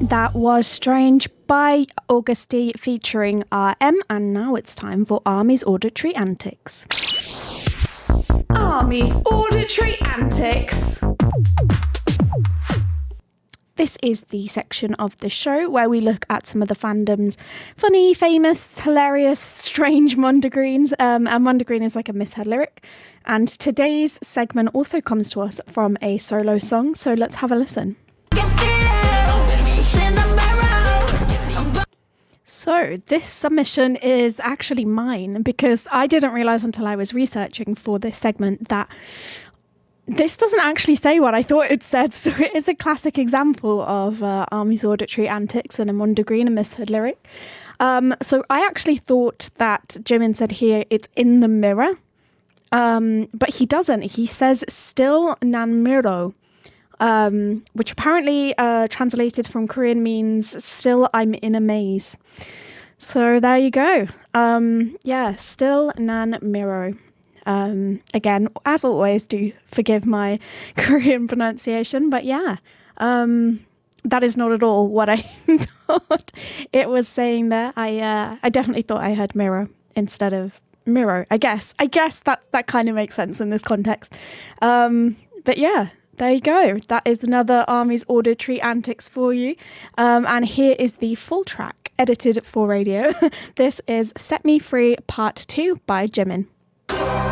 That was Strange by Augusty featuring RM, and now it's time for Army's Auditory Antics. Army's Auditory Antics. This is the section of the show where we look at some of the fandom's funny, famous, hilarious, strange mondegreens. And mondegreen is like a misheard lyric. And today's segment also comes to us from a solo song, so let's have a listen. So this submission is actually mine because I didn't realise until I was researching for this segment that this doesn't actually say what I thought it said. So it is a classic example of Army's auditory antics and a mondegreen, a misheard lyric. So I actually thought that Jimin said here it's in the mirror, but he doesn't. He says still nan miro. Which apparently translated from Korean means still I'm in a maze. So there you go. Still nan miro. Again, as always, do forgive my Korean pronunciation, but that is not at all what I thought it was saying there. I definitely thought I heard mirror instead of mirror. I guess that kind of makes sense in this context. But yeah. There you go. That is another Army's auditory antics for you. And here is the full track edited for radio. This is Set Me Free Part 2 by Jimin.